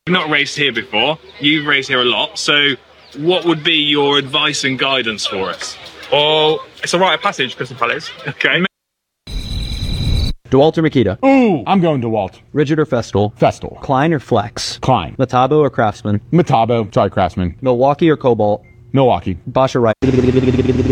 You've not raced here before. You've raced here a lot. So what would be your advice and guidance for us? Oh, it's a rite of passage, Crystal Palace. Okay. DeWalt or Makita? Ooh, I'm going DeWalt. Rigid or Festool? Festool. Klein or Flex? Klein. Metabo or Craftsman? Metabo. Sorry, Craftsman. Milwaukee or Cobalt? Milwaukee. Bosch or Wright?